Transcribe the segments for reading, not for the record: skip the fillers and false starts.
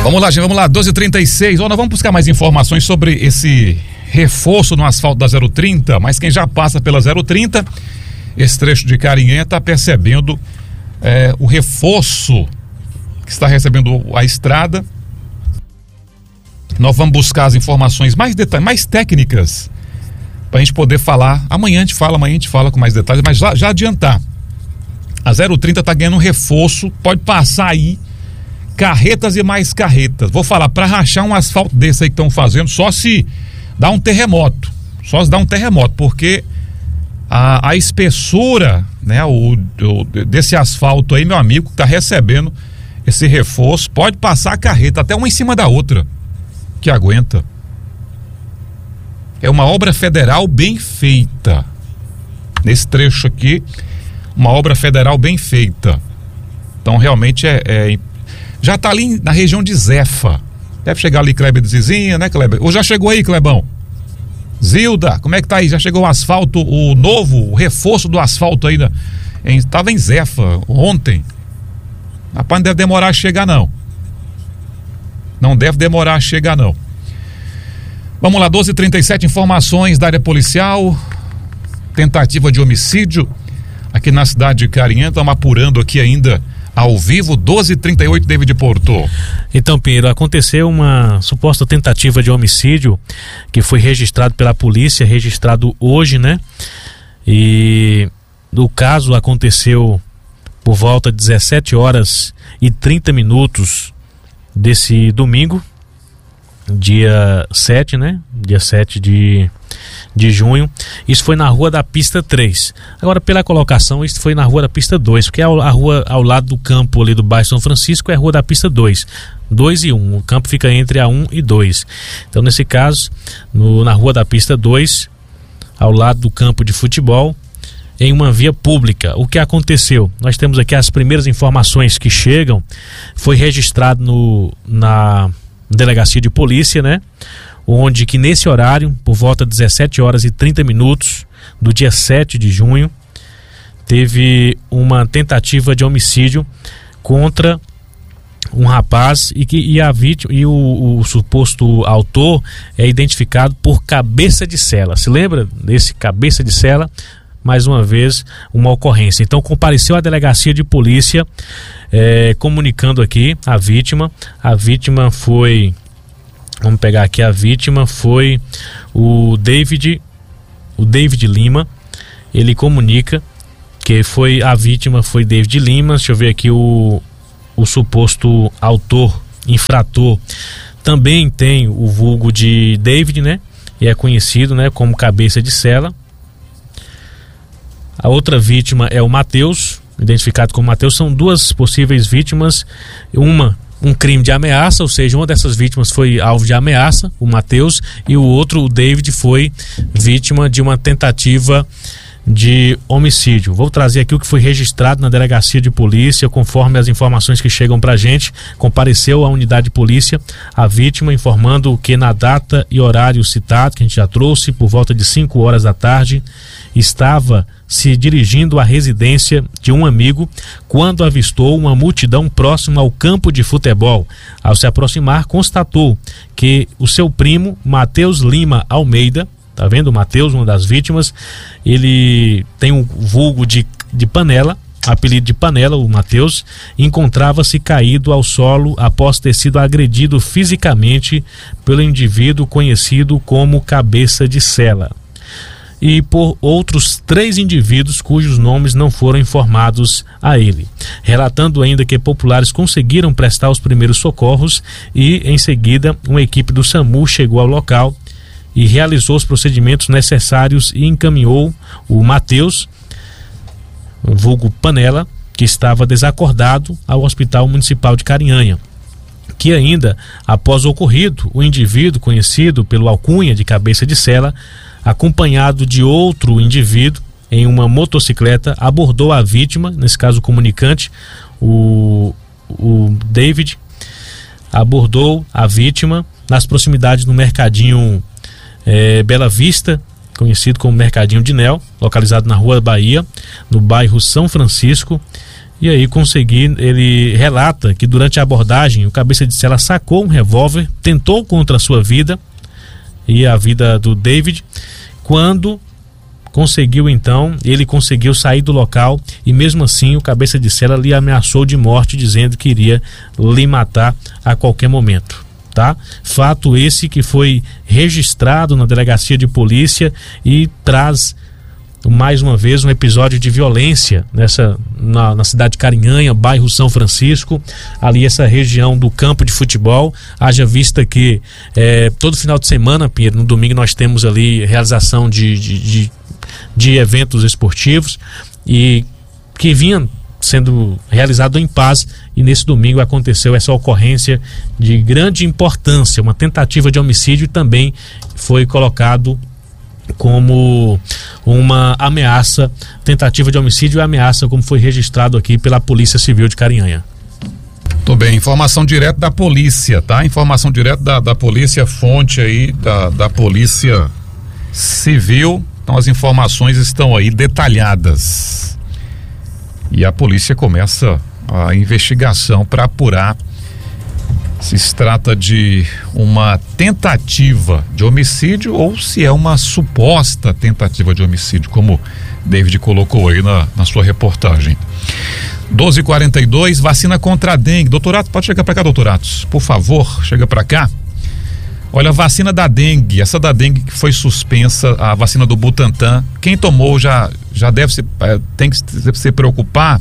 Vamos lá, gente, vamos lá, 12h36. Nós vamos buscar mais informações sobre esse reforço no asfalto da 030, mas quem já passa pela 030, esse trecho de Carinhã, está percebendo o reforço que está recebendo a estrada. Nós vamos buscar as informações mais técnicas para a gente poder falar. Amanhã a gente fala com mais detalhes, mas já adiantar. A 030 está ganhando um reforço, pode passar aí carretas e mais carretas. Vou falar, para rachar um asfalto desse aí que estão fazendo, só se dá um terremoto. Porque a espessura, né, desse asfalto aí, meu amigo, que está recebendo esse reforço, pode passar a carreta, até uma em cima da outra, que aguenta. É uma obra federal bem feita. Nesse trecho aqui, uma obra federal bem feita. Então realmente já está ali na região de Zefa. Deve chegar ali Kleber de Zizinha, né, Kleber? Ou já chegou aí, Clebão? Zilda, como é que tá aí? Já chegou o asfalto, o reforço do asfalto aí? Estava em Zefa ontem. Rapaz, não deve demorar a chegar, não. Não deve demorar a chegar, não. Vamos lá, 12h37, informações da área policial. Tentativa de homicídio aqui na cidade de Carinhã. Estamos apurando aqui ainda ao vivo, 12h38, David Porto. Então, Pinheiro, aconteceu uma suposta tentativa de homicídio que foi registrado pela polícia, registrado hoje, né? E o caso aconteceu por volta de 17h30 desse domingo, dia 7, né? Dia 7 de junho. Isso foi na rua da pista 3. Agora, pela colocação, isso foi na rua da pista 2, porque a rua ao lado do campo ali do bairro São Francisco é a rua da pista 2. 2 e 1. O campo fica entre a 1 e 2. Então, nesse caso, na rua da pista 2, ao lado do campo de futebol, em uma via pública. O que aconteceu? Nós temos aqui as primeiras informações que chegam. Foi registrado na delegacia de polícia, né? Onde que nesse horário, por volta de 17h30 do dia 7 de junho, teve uma tentativa de homicídio contra um rapaz e a vítima e o suposto autor é identificado por Cabeça de Sela. Se lembra desse Cabeça de Sela? Mais uma vez, uma ocorrência. Então, compareceu à delegacia de polícia, comunicando aqui a vítima. A vítima foi... Vamos pegar aqui, a vítima foi o David Lima. Ele comunica que a vítima foi David Lima. Deixa eu ver aqui o suposto autor, infrator. Também tem o vulgo de David, né? E é conhecido, né, como Cabeça de Sela. A outra vítima é o Matheus, identificado como Matheus. São duas possíveis vítimas. Um crime de ameaça, ou seja, uma dessas vítimas foi alvo de ameaça, o Matheus, e o outro, o David, foi vítima de uma tentativa de homicídio. Vou trazer aqui o que foi registrado na delegacia de polícia, conforme as informações que chegam pra gente. Compareceu à unidade de polícia a vítima, informando que na data e horário citado, que a gente já trouxe, por volta de 5 horas da tarde, estava se dirigindo à residência de um amigo quando avistou uma multidão próxima ao campo de futebol. Ao se aproximar, constatou que o seu primo, Matheus Lima Almeida, tá vendo o Matheus, uma das vítimas, ele tem um vulgo de Panela, apelido de Panela, o Matheus, encontrava-se caído ao solo após ter sido agredido fisicamente pelo indivíduo conhecido como Cabeça de Sela, e por outros 3 indivíduos cujos nomes não foram informados a ele, relatando ainda que populares conseguiram prestar os primeiros socorros e, em seguida, uma equipe do SAMU chegou ao local e realizou os procedimentos necessários e encaminhou o Matheus, vulgo Panela, que estava desacordado, ao Hospital Municipal de Carinhanha, que ainda, após o ocorrido, o indivíduo conhecido pelo alcunha de Cabeça de Sela, acompanhado de outro indivíduo em uma motocicleta, abordou a vítima, nesse caso o comunicante, o David, abordou a vítima nas proximidades do mercadinho Bela Vista, conhecido como Mercadinho de Nel, localizado na Rua Bahia, no bairro São Francisco, E aí ele relata que durante a abordagem o cabeça de cela sacou um revólver, tentou contra a sua vida e a vida do David. Quando ele conseguiu sair do local e mesmo assim o cabeça de cela lhe ameaçou de morte, dizendo que iria lhe matar a qualquer momento, tá? Fato esse que foi registrado na delegacia de polícia e traz mais uma vez um episódio de violência na cidade de Carinhanha, bairro São Francisco, ali essa região do campo de futebol. Haja vista que todo final de semana, Pinheiro, no domingo nós temos ali realização de eventos esportivos e que vinham sendo realizado em paz, e nesse domingo aconteceu essa ocorrência de grande importância, uma tentativa de homicídio, e também foi colocado como uma ameaça, tentativa de homicídio e ameaça, como foi registrado aqui pela Polícia Civil de Carinhanha. Tô bem, informação direto da polícia, tá? Informação direto da polícia, fonte aí da Polícia Civil. Então as informações estão aí detalhadas. E a polícia começa a investigação para apurar se trata de uma tentativa de homicídio ou se é uma suposta tentativa de homicídio, como David colocou aí na sua reportagem. 12h42, vacina contra a dengue. Doutor Atos, pode chegar para cá, doutor Atos, por favor, chega para cá. Olha, a vacina da dengue, essa da dengue que foi suspensa, a vacina do Butantan, quem tomou já deve tem que se preocupar.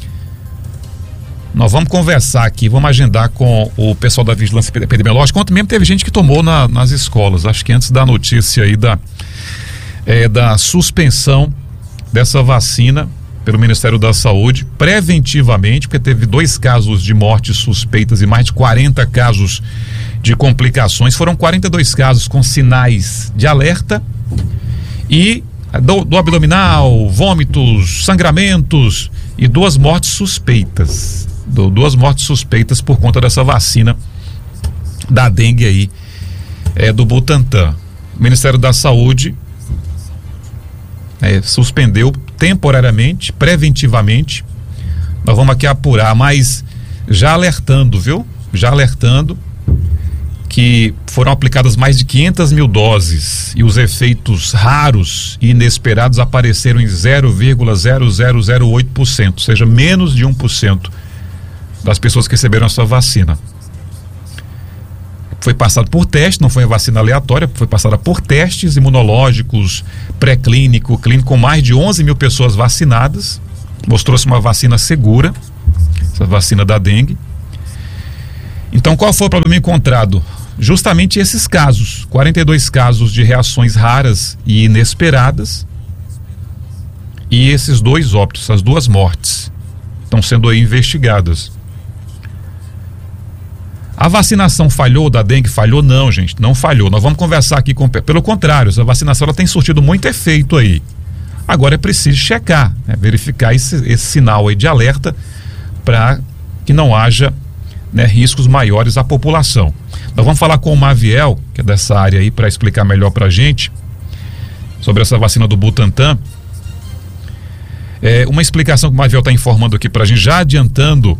Nós vamos conversar aqui, vamos agendar com o pessoal da Vigilância Epidemiológica. Ontem mesmo teve gente que tomou nas escolas, acho que antes da notícia aí da suspensão dessa vacina pelo Ministério da Saúde, preventivamente, porque teve 2 casos de mortes suspeitas e mais de 40 casos de complicações. Foram 42 casos com sinais de alerta e do abdominal, vômitos, sangramentos e 2 mortes suspeitas. 2 mortes suspeitas por conta dessa vacina da dengue aí, do Butantan. O Ministério da Saúde suspendeu temporariamente, preventivamente. Nós vamos aqui apurar, mas já alertando, viu? Já alertando que foram aplicadas mais de 500 mil doses e os efeitos raros e inesperados apareceram em 0,0008%, ou seja, menos de 1% das pessoas que receberam essa vacina. Foi passado por teste, não foi uma vacina aleatória, foi passada por testes imunológicos, pré-clínico, clínico, com mais de 11 mil pessoas vacinadas. Mostrou-se uma vacina segura, essa vacina da dengue. Então, qual foi o problema encontrado? Justamente esses casos, 42 casos de reações raras e inesperadas, e esses 2 óbitos, essas 2 mortes, estão sendo aí investigadas. A vacinação falhou da dengue? Falhou? Não, gente, não falhou. Nós vamos conversar aqui pelo contrário, essa vacinação ela tem surtido muito efeito aí. Agora é preciso checar, verificar esse sinal aí de alerta para que não haja riscos maiores à população. Nós vamos falar com o Maviel, que é dessa área aí, para explicar melhor pra gente sobre essa vacina do Butantan. Uma explicação que o Maviel está informando aqui pra gente, já adiantando,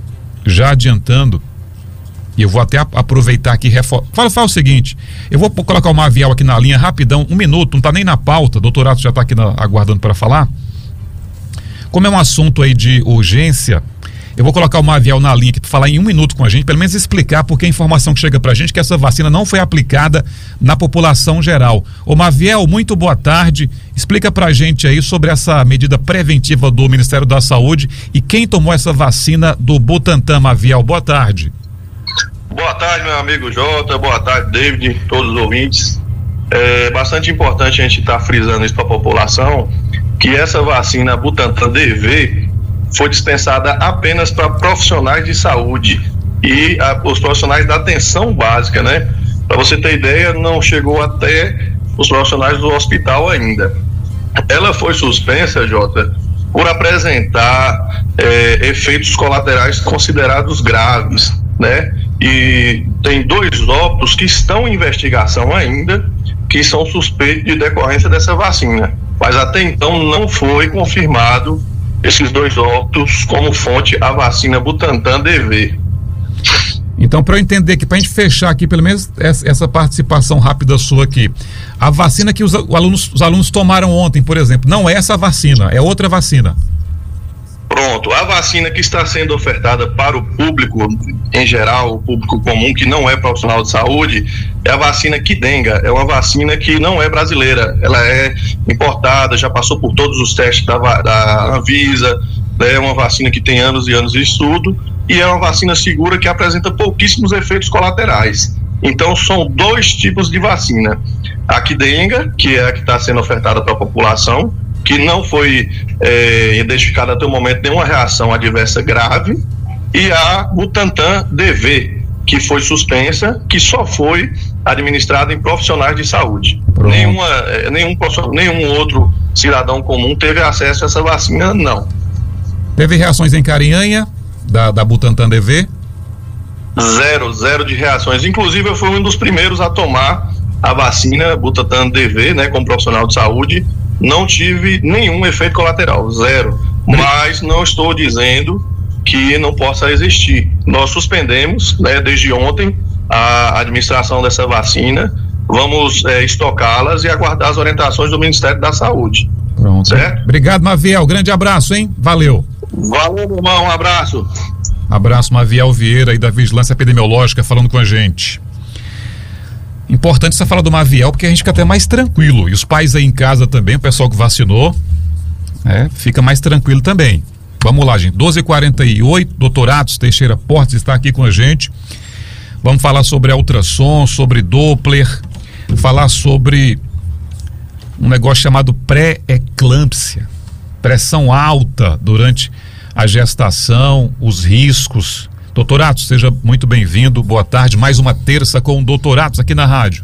e eu vou até aproveitar aqui, fala o seguinte, eu vou colocar o Maviel aqui na linha rapidão, 1 minuto, não tá nem na pauta, o doutor Atos já tá aqui aguardando para falar. Como é um assunto aí de urgência, eu vou colocar o Maviel na linha aqui para falar em 1 minuto com a gente, pelo menos explicar porque a informação que chega pra gente é que essa vacina não foi aplicada na população geral. Ô Maviel, muito boa tarde, explica pra gente aí sobre essa medida preventiva do Ministério da Saúde e quem tomou essa vacina do Butantan. Maviel, boa tarde. Boa tarde, meu amigo Jota, boa tarde, David, todos os ouvintes. É bastante importante a gente estar frisando isso para a população, que essa vacina Butantan DV foi dispensada apenas para profissionais de saúde e os profissionais da atenção básica, né? Para você ter ideia, não chegou até os profissionais do hospital ainda. Ela foi suspensa, Jota, por apresentar efeitos colaterais considerados graves, né? E tem 2 óbitos que estão em investigação ainda, que são suspeitos de decorrência dessa vacina, mas até então não foi confirmado esses 2 óbitos como fonte a vacina Butantan DV. Então, para eu entender aqui, para a gente fechar aqui, pelo menos essa participação rápida sua aqui, a vacina que os alunos tomaram ontem, por exemplo, não é essa vacina, é outra vacina. Pronto, a vacina que está sendo ofertada para o público em geral, o público comum que não é profissional de saúde, é a vacina Qdenga. É uma vacina que não é brasileira, ela é importada, já passou por todos os testes da Anvisa, é uma vacina que tem anos e anos de estudo e é uma vacina segura que apresenta pouquíssimos efeitos colaterais. Então são 2 tipos de vacina: a Qdenga, que é a que está sendo ofertada para a população, que não foi identificada até o momento nenhuma reação adversa grave, e a Butantan DV, que foi suspensa, que só foi administrada em profissionais de saúde. Nenhum outro cidadão comum teve acesso a essa vacina, não. Teve reações em Carinhanha, da Butantan DV? Zero de reações. Inclusive, eu fui um dos primeiros a tomar a vacina Butantan DV, né, como profissional de saúde. Não tive nenhum efeito colateral, 0. Mas não estou dizendo que não possa existir. Nós suspendemos, né, desde ontem a administração dessa vacina. Vamos estocá-las e aguardar as orientações do Ministério da Saúde. Pronto. Certo? Obrigado, Maviel. Grande abraço, hein? Valeu. Valeu, meu irmão. Um abraço. Abraço, Maviel Vieira, aí da Vigilância Epidemiológica, falando com a gente. Importante essa fala do Maviel, porque a gente fica até mais tranquilo. E os pais aí em casa também, o pessoal que vacinou, fica mais tranquilo também. Vamos lá, gente. 12h48, Dr. Atos Teixeira Portes está aqui com a gente. Vamos falar sobre ultrassom, sobre Doppler, falar sobre um negócio chamado pré-eclâmpsia, pressão alta durante a gestação, os riscos. Doutor Atos, seja muito bem-vindo, boa tarde, mais uma terça com o Doutor Atos aqui na rádio.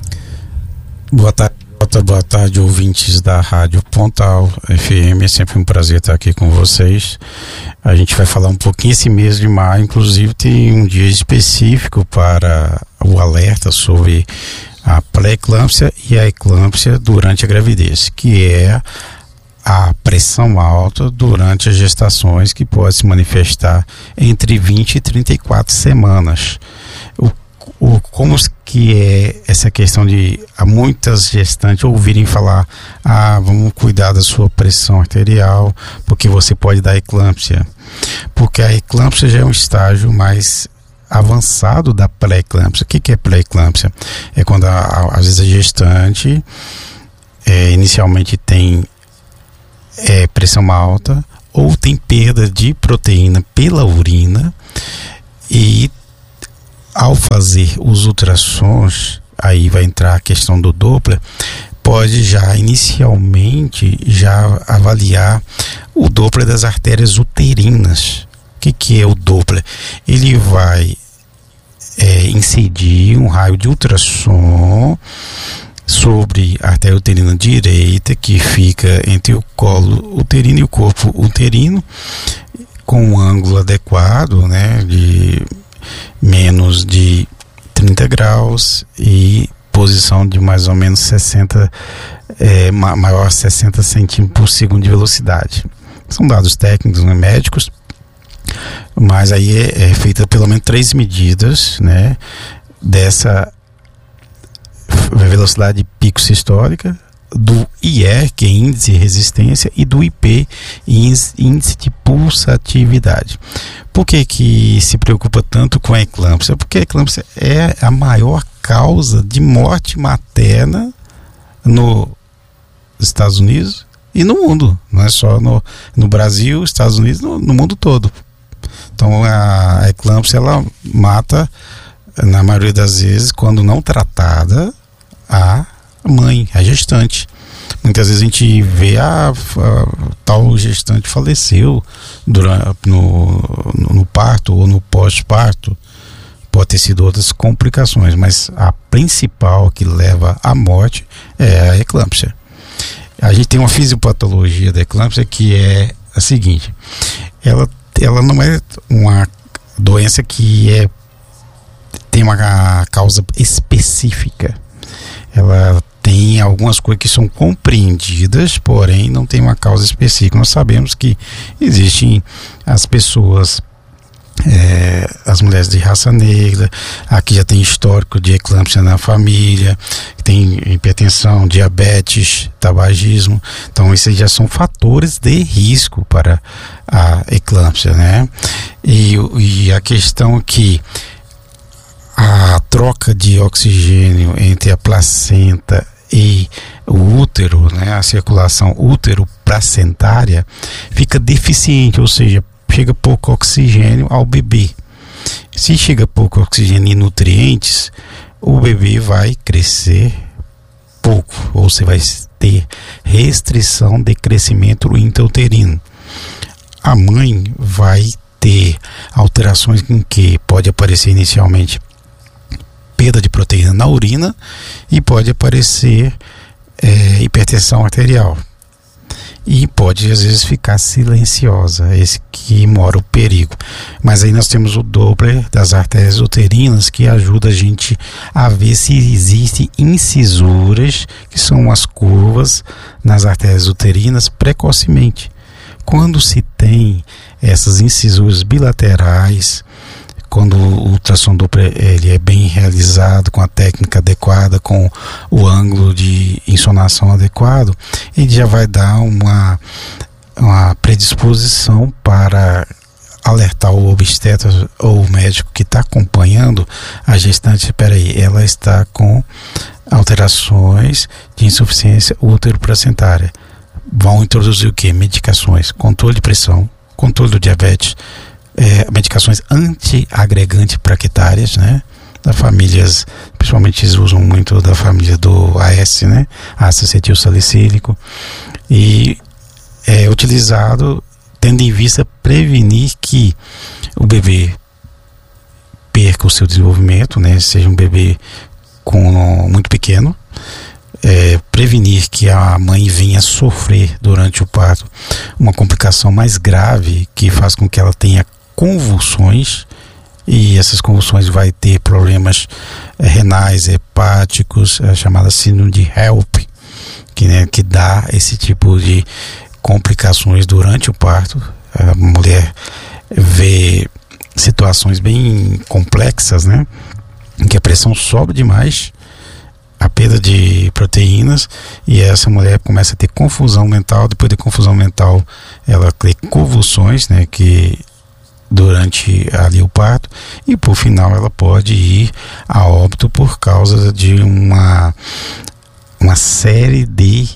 Boa tarde, ouvintes da Rádio Pontal FM, é sempre um prazer estar aqui com vocês. A gente vai falar um pouquinho esse mês de maio, inclusive tem um dia específico para o alerta sobre a pré-eclâmpsia e a eclâmpsia durante a gravidez, que é a pressão alta durante as gestações, que pode se manifestar entre 20 e 34 semanas. Como que é essa questão de muitas gestantes ouvirem falar: vamos cuidar da sua pressão arterial, porque você pode dar eclâmpsia. Porque a eclâmpsia já é um estágio mais avançado da pré-eclâmpsia. O que é pré-eclâmpsia? É quando às vezes a gestante inicialmente tem pressão alta ou tem perda de proteína pela urina, e ao fazer os ultrassons, aí vai entrar a questão do Doppler, pode já inicialmente avaliar o Doppler das artérias uterinas. O que é o Doppler? Ele vai incidir um raio de ultrassom sobre a artéria uterina direita, que fica entre o colo uterino e o corpo uterino, com um ângulo adequado, né, de menos de 30 graus e posição de mais ou menos 60, maior 60 centímetros por segundo de velocidade. São dados técnicos, né, médicos, mas aí é feita pelo menos 3 medidas, né, dessa velocidade pico sistólica, do IR, que é índice de resistência, e do IP, índice de pulsatividade. Por que se preocupa tanto com a eclâmpsia? Porque a eclâmpsia é a maior causa de morte materna nos Estados Unidos e no mundo, não é só no Brasil, Estados Unidos, no mundo todo. Então a eclâmpsia, ela mata, na maioria das vezes, quando não tratada, a mãe, a gestante. Muitas vezes a gente vê tal gestante faleceu no parto ou no pós-parto. Pode ter sido outras complicações, mas a principal que leva à morte é a eclâmpsia. A gente tem uma fisiopatologia da eclâmpsia que é a seguinte: ela não é uma doença que tem uma causa específica. ela tem algumas coisas que são compreendidas, porém não tem uma causa específica. Nós sabemos que existem as pessoas, as mulheres de raça negra, aqui já tem histórico de eclâmpsia na família, tem hipertensão, diabetes, tabagismo, então esses já são fatores de risco para a eclâmpsia, né? E a questão que a troca de oxigênio entre a placenta e o útero, né, a circulação útero-placentária fica deficiente, ou seja, chega pouco oxigênio ao bebê. Se chega pouco oxigênio e nutrientes, o bebê vai crescer pouco, ou você vai ter restrição de crescimento intrauterino. A mãe vai ter alterações em que pode aparecer inicialmente perda de proteína na urina e pode aparecer hipertensão arterial. E pode às vezes ficar silenciosa, esse que mora o perigo. Mas aí nós temos o Doppler das artérias uterinas, que ajuda a gente a ver se existem incisuras, que são as curvas nas artérias uterinas precocemente. Quando se tem essas incisuras bilaterais, quando o ultrassom Doppler ele é bem realizado, com a técnica adequada, com o ângulo de insonação adequado, ele já vai dar uma predisposição para alertar o obstetra ou o médico que está acompanhando a gestante. Espera aí, ela está com alterações de insuficiência útero-placentária. Vão introduzir o que? Medicações, controle de pressão, controle do diabetes, medicações antiagregantes plaquetárias, né? Da famílias, principalmente eles usam muito da família do AS, né? Ácido acetil salicílico, e é utilizado tendo em vista prevenir que o bebê perca o seu desenvolvimento, né? Seja um bebê muito pequeno, prevenir que a mãe venha sofrer durante o parto uma complicação mais grave que faz com que ela tenha convulsões, e essas convulsões vai ter problemas renais, hepáticos, a chamada síndrome de HELP, que dá esse tipo de complicações durante o parto. A mulher vê situações bem complexas, né, em que a pressão sobe demais, a perda de proteínas, e essa mulher começa a ter confusão mental. Depois de confusão mental, ela tem convulsões, né, que durante ali o parto, e por final ela pode ir a óbito por causa de uma série de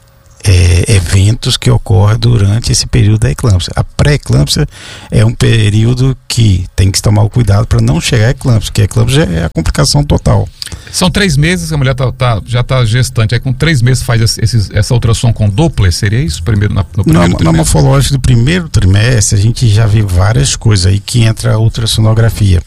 eventos que ocorrem durante esse período da eclâmpsia. A pré-eclâmpsia é um período que tem que tomar o cuidado para não chegar à eclâmpsia, porque a eclâmpsia é a complicação total. São 3 meses que a mulher já está gestante, aí com 3 meses faz essa ultrassom com Doppler, seria isso? No primeiro trimestre? Na morfológica do primeiro trimestre, a gente já vê várias coisas aí que entra a ultrassonografia.